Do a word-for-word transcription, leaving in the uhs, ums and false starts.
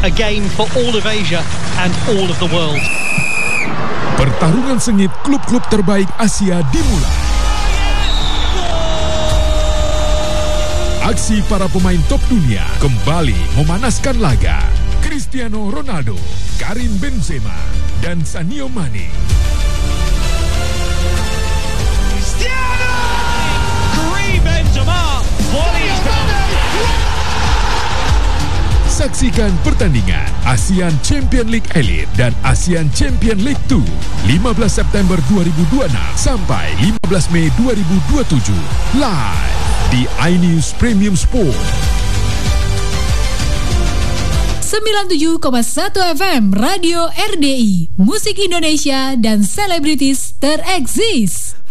a game for all of Asia and all of the world. Pertarungan sengit klub-klub terbaik Asia dimulai. Aksi para pemain top dunia kembali memanaskan laga. Cristiano Ronaldo, Karim Benzema, dan Sadio Mane. Cristiano! Karim Benzema, what is Saksikan pertandingan ASEAN Champion League Elite dan ASEAN Champion League dua lima belas September dua ribu dua puluh enam sampai lima belas Mei dua ribu dua puluh tujuh live di iNews Premium Sport. sembilan puluh tujuh koma satu F M Radio R D I, musik Indonesia dan selebritis tereksis.